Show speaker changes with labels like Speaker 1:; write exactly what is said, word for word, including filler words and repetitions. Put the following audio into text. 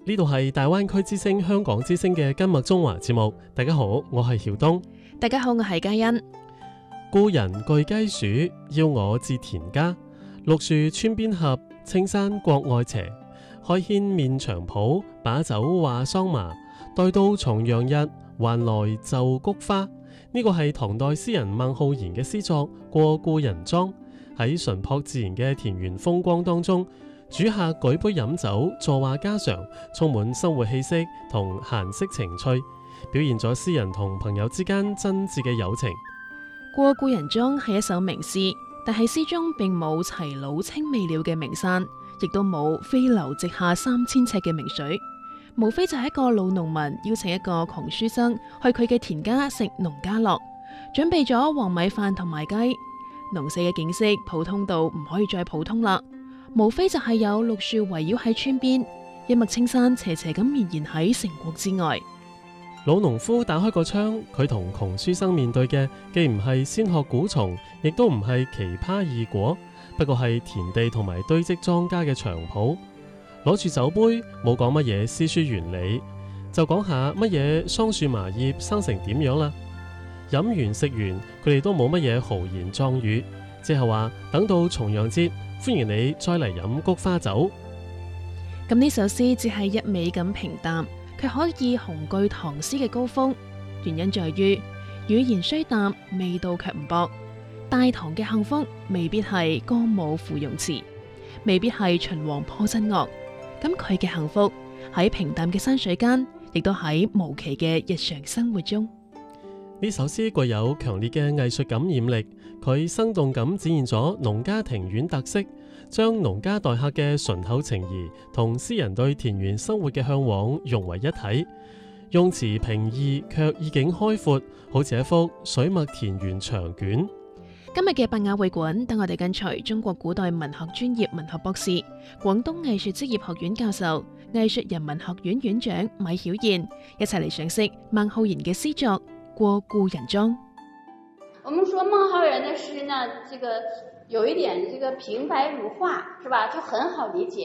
Speaker 1: 呢度係大灣區之聲香港之聲嘅今麥中華節目。大家好，我係曉東。
Speaker 2: 大家好，我係嘉欣。
Speaker 1: 故人具雞黍，邀我至田家。綠樹村邊合，青山國外斜。開軒面場圃，把酒話桑麻。待到重陽日，還來就菊花。呢個係唐代詩人孟浩然嘅詩作《過故人莊》。喺淳樸自然嘅田園風光當中，主客舉杯飲酒，坐話家常，充滿生活氣息同閒適情趣，表現咗詩人同朋友之間真摯嘅友情。
Speaker 2: 過故人莊係一首名詩，但係詩中並冇齊魯青未了嘅名山，亦都冇飛流直下三千尺嘅名水，無非就係一個老農民邀請一個窮書生去佢嘅田家食農家樂，準備咗黃米飯同埋雞。農舍嘅景色普通到唔可以再普通啦，無非就係有綠樹圍繞喺村邊，一脈青山斜斜咁綿延喺城郭之外。
Speaker 1: 老農夫打開個窗，佢同窮書生面對嘅既唔係仙鶴古松，亦都唔係奇葩異果，不過係田地同埋堆積莊稼嘅長圃。攞住酒杯，冇講乜嘢詩書原理，就講下乜嘢桑樹麻葉生成點樣啦。飲完食完，佢哋都冇乜嘢豪言壯語，即係話等到重陽節，歡迎你再嚟飲菊花酒。
Speaker 2: 咁呢首詩只係一味咁平淡，卻可以雄踞唐詩嘅高峰。原因在於語言雖淡，味道卻唔薄。大唐嘅幸福未必係歌舞芙蓉詞，未必係秦王破真樂。咁佢嘅幸福喺平淡嘅山水間，亦都喺無奇嘅日常生活中。
Speaker 1: 呢首詩具有強烈嘅藝術感染力，佢生動咁展現咗農家庭院特色，將農家待客嘅淳厚情誼同詩人對田園生活嘅向往融為一體，用詞平易卻意境開闊，好似一幅水墨田園長卷。
Speaker 2: 今日嘅百雅會館，等我哋跟隨中國古代文學專業文學博士、廣東藝術職業學院教授、藝術人文學院院長米曉燕一齊嚟賞識孟浩然嘅詩作《過故人莊》。
Speaker 3: 我們說孟浩然的詩呢，這個有一點這個平白如畫，是吧？就很好理解。